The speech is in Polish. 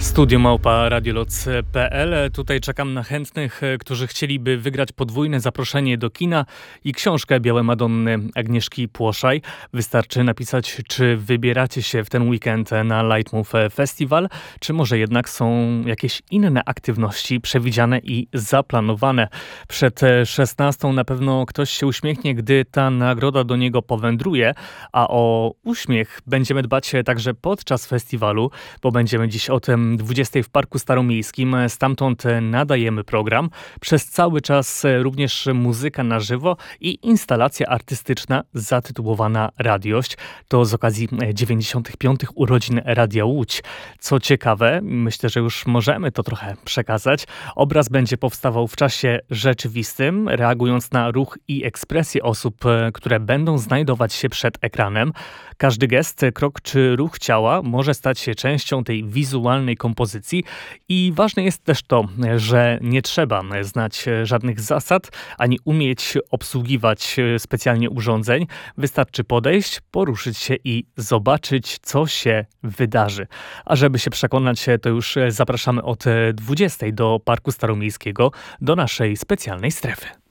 Studio@radioloc.pl. Tutaj czekam na chętnych, którzy chcieliby wygrać podwójne zaproszenie do kina i książkę Białe Madonny Agnieszki Płoszaj. Wystarczy napisać, czy wybieracie się w ten weekend na Lightmove Festival, czy może jednak są jakieś inne aktywności przewidziane i zaplanowane. Przed 16 na pewno ktoś się uśmiechnie, gdy ta nagroda do niego powędruje, a o uśmiech będziemy dbać także podczas festiwalu, bo będziemy dziś o tym 20 w Parku Staromiejskim. Stamtąd nadajemy program. Przez cały czas również muzyka na żywo i instalacja artystyczna zatytułowana Radiość. To z okazji 95. urodzin Radia Łódź. Co ciekawe, myślę, że już możemy to trochę przekazać. Obraz będzie powstawał w czasie rzeczywistym, reagując na ruch i ekspresję osób, które będą znajdować się przed ekranem. Każdy gest, krok czy ruch ciała może stać się częścią tej wizualnej kompozycji i ważne jest też to, że nie trzeba znać żadnych zasad, ani umieć obsługiwać specjalnie urządzeń. Wystarczy podejść, poruszyć się i zobaczyć, co się wydarzy. A żeby się przekonać, to już zapraszamy od 20 do Parku Staromiejskiego, do naszej specjalnej strefy.